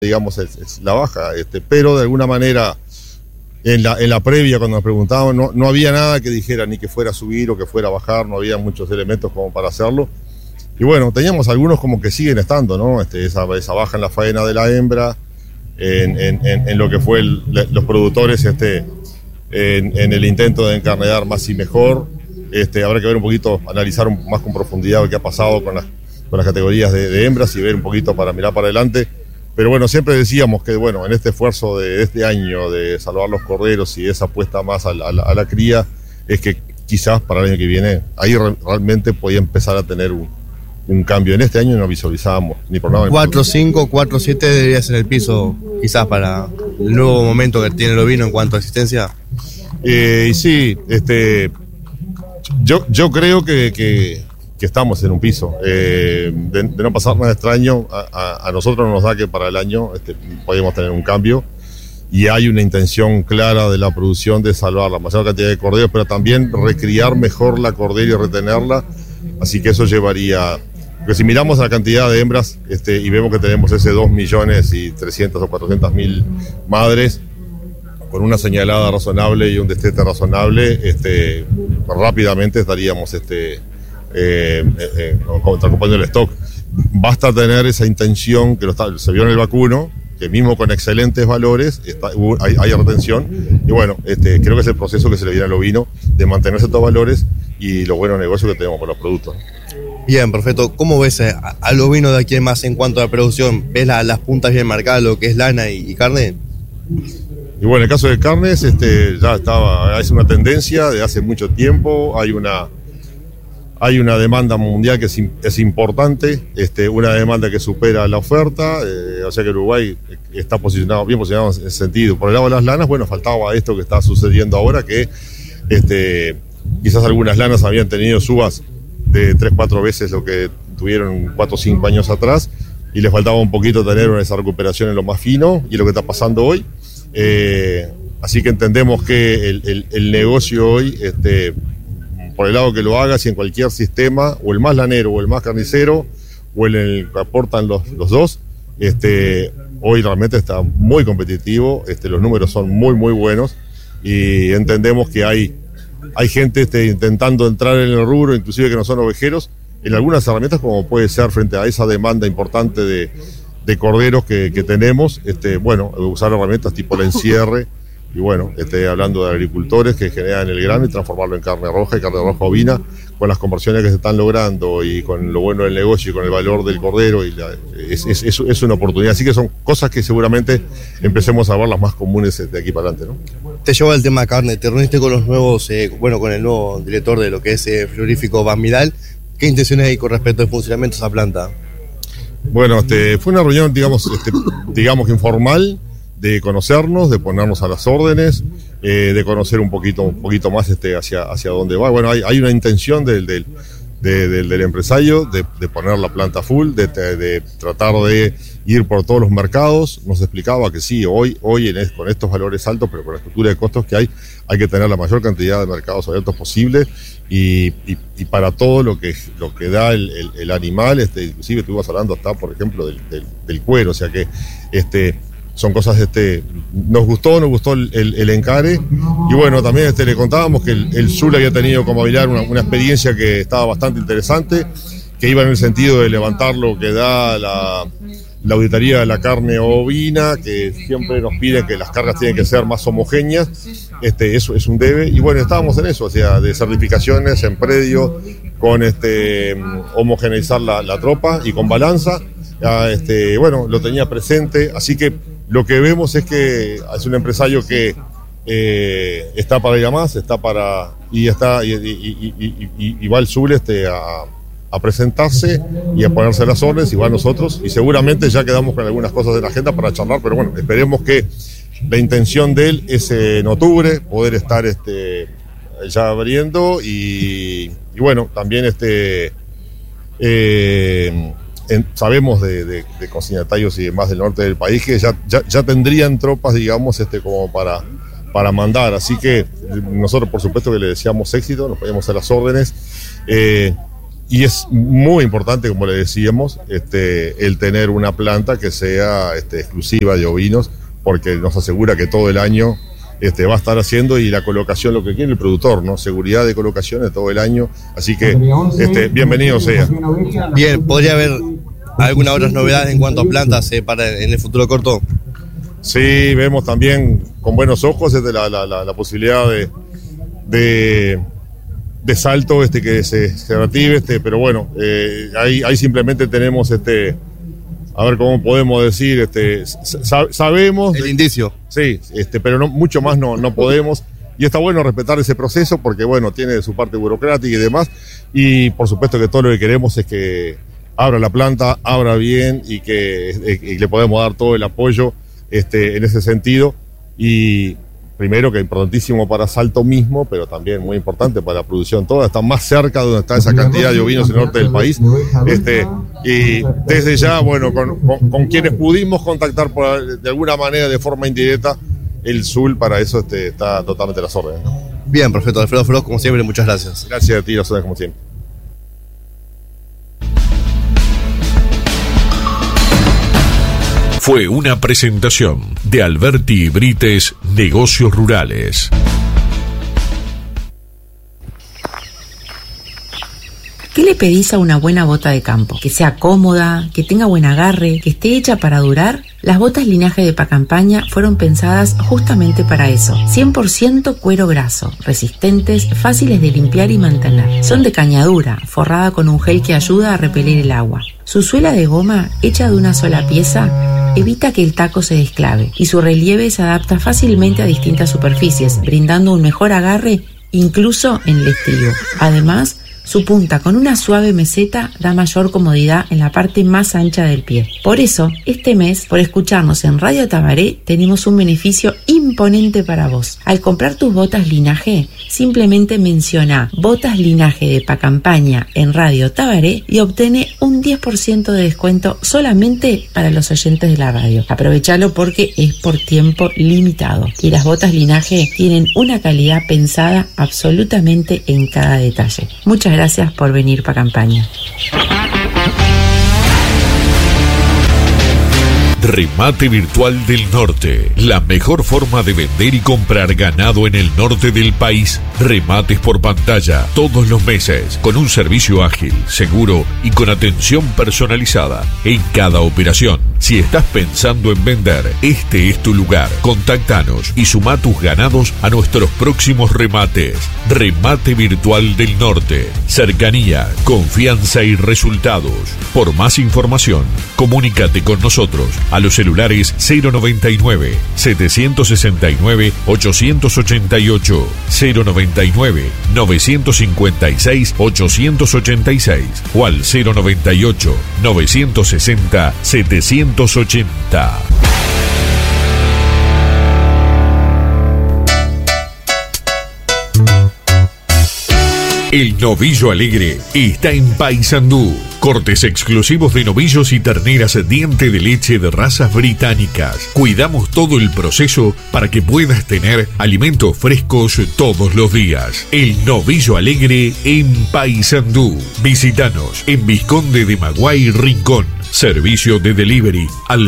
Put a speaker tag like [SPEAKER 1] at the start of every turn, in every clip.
[SPEAKER 1] digamos, es la baja, pero de alguna manera en la previa cuando nos preguntaban no había nada que dijera ni que fuera a subir o que fuera a bajar, no había muchos elementos como para hacerlo. Y bueno, teníamos algunos como que siguen estando, ¿no? Esa baja en la faena de la hembra, en lo que fue los productores en el intento de encarnedar más y mejor. Habrá que ver un poquito, analizar más con profundidad lo que ha pasado con las categorías de hembras y ver un poquito para mirar para adelante. Pero bueno, siempre decíamos que bueno, en este esfuerzo de este año de salvar los corderos y esa apuesta más a la cría, es que quizás para el año que viene ahí realmente podía empezar a tener un cambio. En este año no visualizábamos ni por nada.
[SPEAKER 2] 4-5, 4-7 debería ser el piso quizás para el nuevo momento que tiene el ovino en cuanto a asistencia.
[SPEAKER 1] Y sí, yo creo que estamos en un piso. De no pasar nada extraño, a nosotros nos da que para el año podemos tener un cambio y hay una intención clara de la producción de salvar la mayor cantidad de corderos, pero también recriar mejor la cordera y retenerla. Así que eso llevaría, porque si miramos la cantidad de hembras y vemos que tenemos ese 2.300.000 o 400.000 madres, con una señalada razonable y un destete razonable, rápidamente estaríamos acompañando el stock. Basta tener esa intención que se vio en el vacuno, que mismo con excelentes valores hay retención, y bueno, creo que es el proceso que se le viene al ovino de mantenerse estos valores y los buenos negocios que tenemos con los productos.
[SPEAKER 2] Bien, perfecto. ¿Cómo ves al ovino de aquí en más en cuanto a la producción? ¿Ves las puntas bien marcadas, lo que es lana y carne?
[SPEAKER 1] Y bueno, en el caso de carnes, ya es una tendencia de hace mucho tiempo, hay una demanda mundial que es importante, una demanda que supera la oferta, o sea que Uruguay está bien posicionado en ese sentido. Por el lado de las lanas, bueno, faltaba esto que está sucediendo ahora, que quizás algunas lanas habían tenido subas de 3-4 veces lo que tuvieron 4 o 5 años atrás, y les faltaba un poquito tener esa recuperación en lo más fino, y es lo que está pasando hoy. Así que entendemos que el negocio hoy, por el lado que lo hagas y en cualquier sistema, o el más lanero o el más carnicero, o el que aportan los dos, hoy realmente está muy competitivo, los números son muy muy buenos, y entendemos que hay gente intentando entrar en el rubro, inclusive que no son ovejeros, en algunas herramientas como puede ser frente a esa demanda importante de corderos que tenemos, usar herramientas tipo el encierre, y bueno, hablando de agricultores que generan el grano y transformarlo en carne roja y carne roja ovina, con las conversiones que se están logrando y con lo bueno del negocio y con el valor del cordero, es una oportunidad. Así que son cosas que seguramente empecemos a ver las más comunes de aquí para adelante, ¿no?
[SPEAKER 2] Te lleva el tema carne, te reuniste con los nuevos, con el nuevo director de lo que es frigorífico Van Vidal. ¿Qué intenciones hay con respecto al funcionamiento de esa planta? Bueno,
[SPEAKER 1] fue una reunión, digamos que informal, de conocernos, de ponernos a las órdenes, de conocer un poquito más hacia dónde va. Bueno, hay una intención del empresario de poner la planta full, de tratar de ir por todos los mercados. Nos explicaba que sí, hoy con estos valores altos, pero con la estructura de costos que hay que tener la mayor cantidad de mercados abiertos posible, y para todo lo que da el animal, inclusive estuvimos hablando hasta, por ejemplo, del cuero, o sea que son cosas, nos gustó el encare, y bueno, también le contábamos que el Zul había tenido como Vilar una experiencia que estaba bastante interesante, que iba en el sentido de levantar lo que da la auditoría de la carne ovina, que siempre nos pide que las cargas tienen que ser más homogéneas, eso es un debe, y bueno, estábamos en eso, o sea, de certificaciones en predio, con homogeneizar la tropa y con balanza. Bueno, lo tenía presente, así que lo que vemos es que es un empresario que está para ir a más, y va el Zul a presentarse y a ponerse las órdenes, y va a nosotros, y seguramente ya quedamos con algunas cosas en la agenda para charlar, pero bueno, esperemos que la intención de él es en octubre poder estar ya abriendo, y bueno, también sabemos de consignatarios y demás del norte del país que ya tendrían tropas, digamos, como para mandar, así que nosotros por supuesto que le deseamos éxito, nos ponemos a las órdenes, Y es muy importante, como le decíamos, el tener una planta que sea exclusiva de ovinos, porque nos asegura que todo el año va a estar haciendo, y la colocación, lo que quiere el productor, ¿no? Seguridad de colocación de todo el año. Así que bienvenido sea.
[SPEAKER 2] Bien, ¿podría haber algunas otras novedades en cuanto a plantas en el futuro corto?
[SPEAKER 1] Sí, vemos también con buenos ojos la posibilidad de salto que se reactive, pero bueno, ahí simplemente tenemos a ver cómo podemos decir, sabemos
[SPEAKER 2] el indicio.
[SPEAKER 1] Sí, pero no, mucho más no podemos, y está bueno respetar ese proceso porque bueno, tiene su parte burocrática y demás, y por supuesto que todo lo que queremos es que abra la planta, abra bien, y que le podemos dar todo el apoyo en ese sentido. Y primero, que es importantísimo para Salto mismo, pero también muy importante para la producción toda. Está más cerca de donde está esa cantidad de ovinos en el norte del país. Y desde ya, bueno, con quienes pudimos contactar de alguna manera, de forma indirecta, el SUL, para eso está totalmente a las órdenes, ¿no?
[SPEAKER 2] Bien, perfecto. Alfredo Feroz, como siempre, muchas gracias.
[SPEAKER 1] Gracias a ti, las órdenes como siempre.
[SPEAKER 3] Fue una presentación de Alberti Brites Negocios Rurales.
[SPEAKER 4] ¿Qué le pedís a una buena bota de campo? Que sea cómoda, que tenga buen agarre, que esté hecha para durar. Las botas linaje de Pacampaña fueron pensadas justamente para eso. 100% cuero graso, resistentes, fáciles de limpiar y mantener. Son de cañadura, forrada con un gel que ayuda a repeler el agua. Su suela de goma, hecha de una sola pieza, evita que el taco se desclave, y su relieve se adapta fácilmente a distintas superficies, brindando un mejor agarre incluso en el estribo. Además, su punta con una suave meseta da mayor comodidad en la parte más ancha del pie. Por eso, este mes, por escucharnos en Radio Tabaré, tenemos un beneficio imponente para vos. Al comprar tus botas linaje, simplemente menciona Botas Linaje de Pacampaña en Radio Tabaré y obtiene un 10% de descuento solamente para los oyentes de la radio. Aprovechalo porque es por tiempo limitado. Y las botas linaje tienen una calidad pensada absolutamente en cada detalle. Muchas gracias por venir Pacampaña.
[SPEAKER 3] Remate Virtual del Norte, la mejor forma de vender y comprar ganado en el norte del país. Remates por pantalla todos los meses, con un servicio ágil, seguro y con atención personalizada en cada operación. Si estás pensando en vender, este es tu lugar. Contactanos y suma tus ganados a nuestros próximos remates. Remate Virtual del Norte. Cercanía, confianza y resultados. Por más información, comunícate con nosotros a los celulares 099 769 888, 099 956 886 o al 098 960 780. El Novillo Alegre está en Paysandú. Cortes exclusivos de novillos y terneras diente de leche de razas británicas. Cuidamos todo el proceso para que puedas tener alimentos frescos todos los días. El Novillo Alegre en Paysandú. Visítanos en Vizconde de Maguay, Rincón. Servicio de delivery al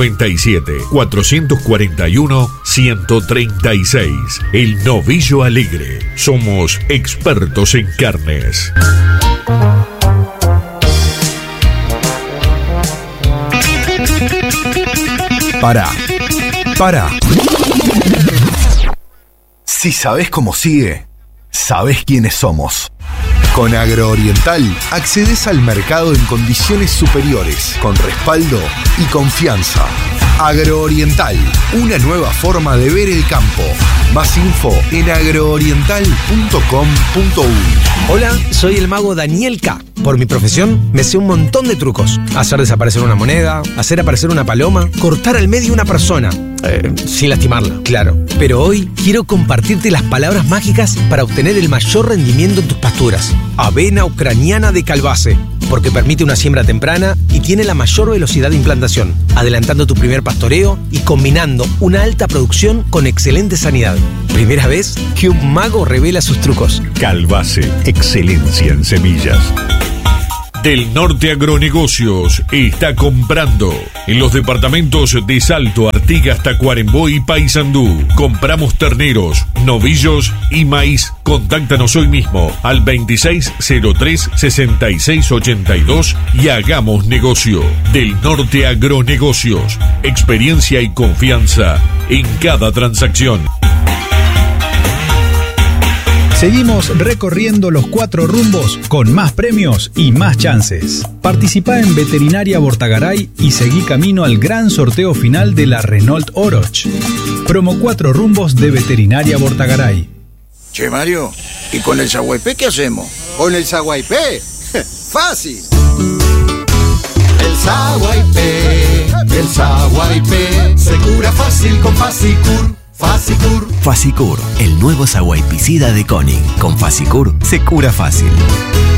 [SPEAKER 3] 097-441-136. El Novillo Alegre. Somos expertos en carnes.
[SPEAKER 5] Para. Si sabés cómo sigue, sabés quiénes somos. Con Agrooriental accedes al mercado en condiciones superiores, con respaldo y confianza. Agrooriental, una nueva forma de ver el campo. Más info en agrooriental.com.uy.
[SPEAKER 6] Hola, soy el mago Daniel K. Por mi profesión, me sé un montón de trucos. Hacer desaparecer una moneda, hacer aparecer una paloma, cortar al medio una persona. Sin lastimarla, claro. Pero hoy quiero compartirte las palabras mágicas para obtener el mayor rendimiento en tus pasturas. Avena ucraniana de Calbase, porque permite una siembra temprana y tiene la mayor velocidad de implantación, adelantando tu primer pastoreo y combinando una alta producción con excelente sanidad. Primera vez que un mago revela sus trucos.
[SPEAKER 3] Calbase, excelencia en semillas. Del Norte Agronegocios está comprando en los departamentos de Salto, Artigas, Tacuarembó y Paysandú. Compramos terneros, novillos y maíz. Contáctanos hoy mismo al 2603-6682 y hagamos negocio. Del Norte Agronegocios, experiencia y confianza en cada transacción.
[SPEAKER 7] Seguimos recorriendo los 4 rumbos con más premios y más chances. Participá en Veterinaria Bortagaray y seguí camino al gran sorteo final de la Renault Oroch. Promo 4 rumbos de Veterinaria Bortagaray.
[SPEAKER 8] Che, Mario, ¿y con el Saguaypé qué hacemos?
[SPEAKER 9] ¿Con el Saguaypé? ¡Fácil! El Saguaypé se cura fácil con Fasicur.
[SPEAKER 10] Fasicur, el nuevo saguaypicida de Konig. Con Fasicur se cura fácil.